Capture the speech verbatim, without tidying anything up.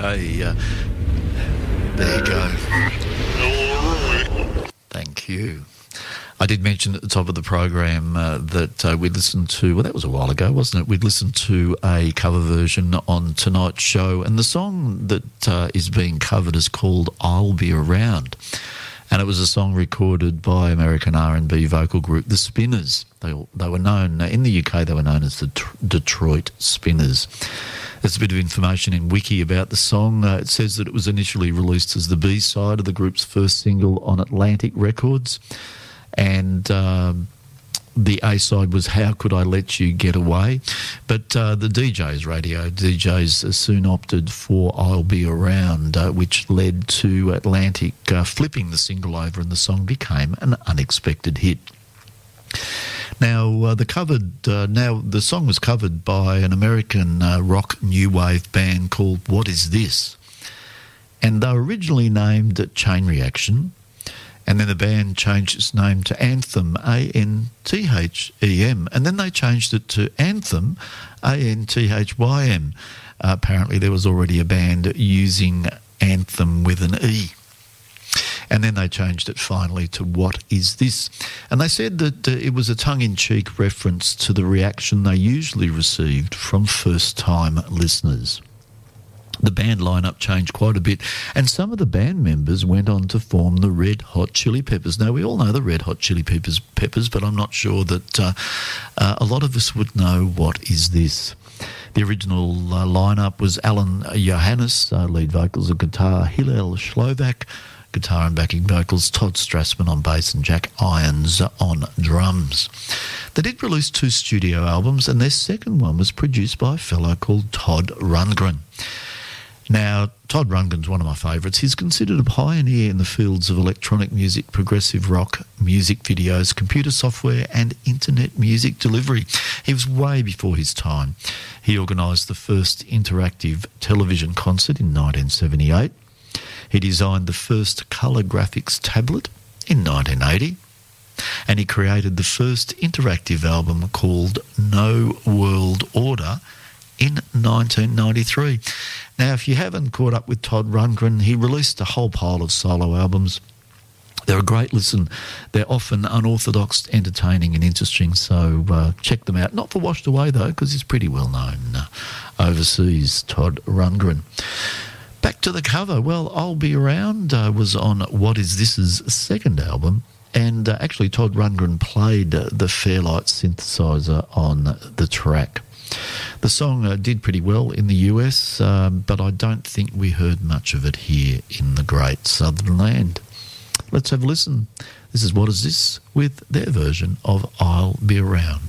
Okay, uh, there you go. Thank you. I did mention at the top of the program uh, that uh, we'd listened to, well, that was a while ago, wasn't it? We'd listened to a cover version on tonight's show, and the song that uh, is being covered is called I'll Be Around. And it was a song recorded by American R and B vocal group The Spinners. They, they were known, in the U K, they were known as the Tr- Detroit Spinners. There's a bit of information in Wiki about the song. Uh, it says that it was initially released as the B-side of the group's first single on Atlantic Records. And um, the A-side was How Could I Let You Get Away? But uh, the D Js, radio D Js, soon opted for I'll Be Around, uh, which led to Atlantic uh, flipping the single over, and the song became an unexpected hit. Now, uh, the covered uh, now the song was covered by an American uh, rock new wave band called What Is This? And they were originally named Chain Reaction. And then the band changed its name to Anthem, A N T H E M. And then they changed it to Anthem, A N T H Y M. Uh, apparently there was already a band using Anthem with an E. And then they changed it finally to What Is This? And they said that uh, it was a tongue-in-cheek reference to the reaction they usually received from first-time listeners. The band lineup changed quite a bit, and some of the band members went on to form the Red Hot Chili Peppers. Now, we all know the Red Hot Chili Peppers, peppers but I'm not sure that uh, uh, a lot of us would know What Is This? The original uh, lineup was Alan Johannes, uh, lead vocals and guitar, Hillel Slovak, guitar and backing vocals, Todd Strassman on bass, and Jack Irons on drums. They did release two studio albums, and their second one was produced by a fellow called Todd Rundgren. Now, Todd Rundgren's one of my favourites. He's considered a pioneer in the fields of electronic music, progressive rock, music videos, computer software and internet music delivery. He was way before his time. He organised the first interactive television concert in nineteen seventy-eight. He designed the first colour graphics tablet in nineteen eighty. And he created the first interactive album called No World Order in nineteen ninety-three. Now, if you haven't caught up with Todd Rundgren, he released a whole pile of solo albums. They're a great listen. They're often unorthodox, entertaining and interesting, so uh, check them out. Not for Washed Away, though, because he's pretty well known uh, overseas, Todd Rundgren. Back to the cover. Well, I'll Be Around uh, was on What Is This's second album, and uh, actually Todd Rundgren played uh, the Fairlight synthesizer on the track. The song uh, did pretty well in the U S, um, but I don't think we heard much of it here in the great southern land. Let's have a listen. This is What Is This with their version of I'll Be Around.